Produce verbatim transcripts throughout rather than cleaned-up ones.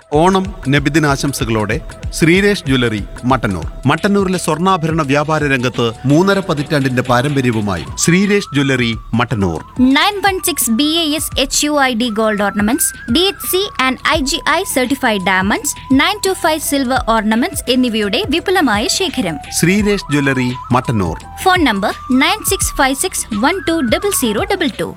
Onam നബിദിനാശംസകളോടെ Sreeresh jewellery Mattannur. മട്ടന്നൂരിലെ സ്വർണ്ണാഭരണ വ്യാപാര രംഗത്ത് മൂന്നര പതിറ്റാണ്ടിന്റെ പാരമ്പര്യവുമായി Sreeresh jewellery Mattannur. nine one six B A S H U I D gold ornaments, D H C and I G I certified diamonds, nine two five silver ornaments എന്നിവയുടെ വിപുലമായ ശേഖരം. Sreeresh jewellery Mattannur. Phone number nine six five six one two zero zero two two.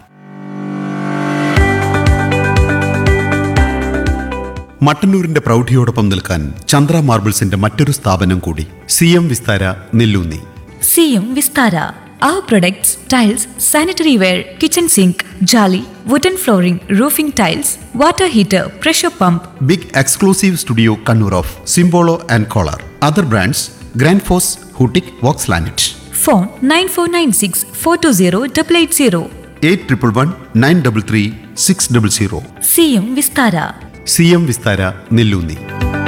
മട്ടന്നൂരിന്റെ പ്രൗഢിയോടൊപ്പം നിൽക്കാൻ ചന്ദ്ര മാർബിൾസിന്റെ മറ്റൊരു സ്ഥാപനം കൂടി, C M Vistara Nelloonni. C M Vistara. Our products, tiles, sanitary ware, kitchen sink, jolly, wooden flooring, roofing tiles, water heater, pressure pump. Big exclusive studio Kannur of സിംബോളോ and collar. Other brands grand FOSS, ഹൂട്ടിക്, Woakes ലാനറ്റ്. Phone nine four nine six four two zero eight eight zero. Eight triple one nine double three six double zero. C M Vistara. C M Vistara Nelloonni.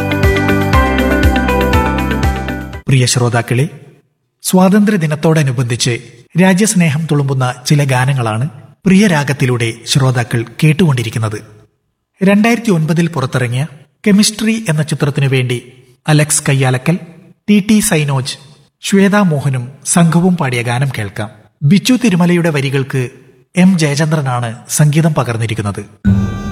പ്രിയ ശ്രോതാക്കളെ, സ്വാതന്ത്ര്യദിനത്തോടനുബന്ധിച്ച് രാജ്യസ്നേഹം തുളുമ്പുന്ന ചില ഗാനങ്ങളാണ് പ്രിയരാഗത്തിലൂടെ ശ്രോതാക്കൾ കേട്ടുകൊണ്ടിരിക്കുന്നത്. രണ്ടായിരത്തി ഒൻപതിൽ പുറത്തിറങ്ങിയ chemistry എന്ന ചിത്രത്തിനു വേണ്ടി Alex Kayyalakkal, T T സൈനോജ്, Shweta മോഹനും സംഘവും പാടിയ ഗാനം കേൾക്കാം. ബിച്ചു തിരുമലയുടെ വരികൾക്ക് എം ജയചന്ദ്രനാണ് സംഗീതം പകർന്നിരിക്കുന്നത്.